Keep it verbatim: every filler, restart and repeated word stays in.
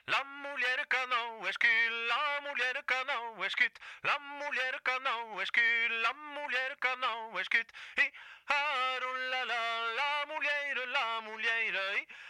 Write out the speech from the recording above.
La mulher que não esquil, la mulher que não esquit, la mulher que não esquil, la mulher que não esquit. E la la, la mulher, la mulher,